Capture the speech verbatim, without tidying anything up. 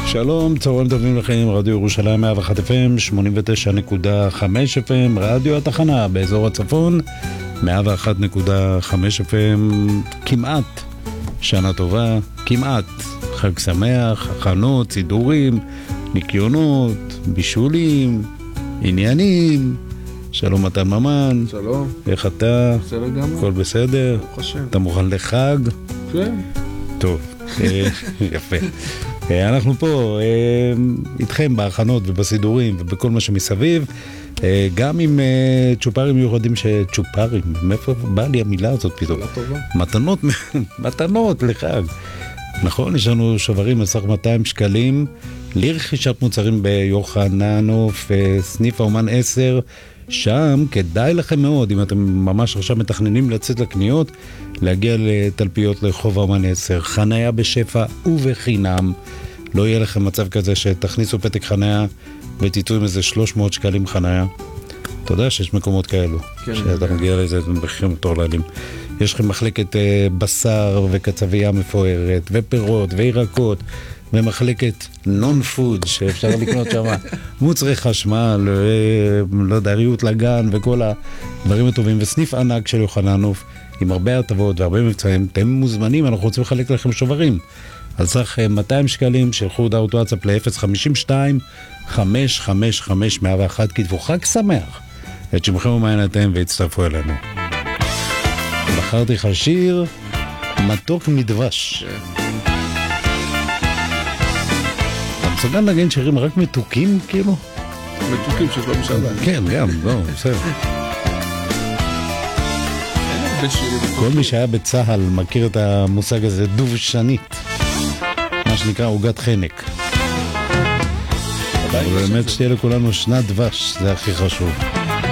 שלום, צהריים טובים לכם, רדיו ירושלים מאה ואחת אף אם, שמונים ותשע נקודה חמש אף אם, רדיו התחנה באזור הצפון, מאה ואחת נקודה חמש אף אם, כמעט שנה טובה, כמעט חג שמח, הכנות, סידורים, ניקיונות, בישולים, עניינים. שלום מתן ממן. שלום. איך אתה? בסדר גמור. הכל בסדר? ברוך השם. אתה מוכן לחג? כן. טוב, יפה. אנחנו פה איתכם בהכנות ובסידורים ובכל מה שמסביב, גם עם צ'ופרים מיוחדים, שצ'ופרים, מאיפה בא לי המילה הזאת פתאום? מתנות, מתנות לחג. נכון, יש לנו שוברים בסך מאתיים שקלים לרכישת מוצרים ביוחננוף, סניף האומן עשר. שם כדאי לכם מאוד, אם אתם ממש עכשיו מתכננים לצאת לקניות, להגיע לתלפיות לחוב האומן עשר, חניה בשפע ובחינם. לא יהיה לכם מצב כזה שתכניסו פתק חניה ותיתו עם איזה שלוש מאות שקלים חניה. אתה יודע שיש מקומות כאלו, כן, שאתה כן. מגיע לזה במחירים טורללים. יש לכם מחלקת בשר וקצבייה מפוארת ופירות וירקות, ומחלקת נון פוד שאפשר לקנות שם מוצרי חשמל, לא יודע, ריהוט לגן וכל הדברים הטובים, וסניף ענק של יוחננוף עם הרבה הטבות והרבה מבצעים. אתם מוזמנים, אנחנו רוצים לחלק לכם שוברים על סך מאתיים שקלים. שלחו הודעות וואטסאפ ל-אפס חמש שתיים חמש חמש חמש מאה ואחת, כתבו חג שמח את שמכם ומעיינתם והצטרפו אלינו. בחרתי לך שיר מתוק מדבש. מסוגל להגן שירים רק מתוקים, כאילו? מתוקים שזה לא משנה. כן, גם, לא, בסדר. כל מי שהיה בצהל מכיר את המושג הזה, דובשנית. מה שנקרא עוגת חנק. ובאמת שתהיה לכולנו שנת דבש, זה הכי חשוב.